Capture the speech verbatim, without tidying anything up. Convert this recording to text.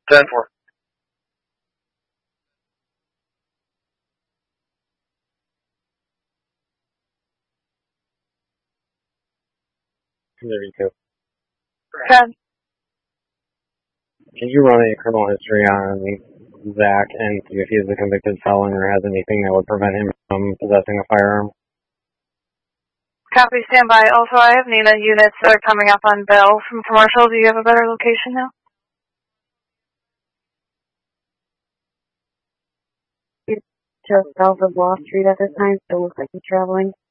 ten four. There you go. ten. Can you run a criminal history on Zach and see if he's a convicted felon or has anything that would prevent him from possessing a firearm? Copy, stand by. Also, I have Nina units that are coming up on Bell from Commercial. Do you have a better location now? Just south of Wall Street at this time, so it looks like he's traveling.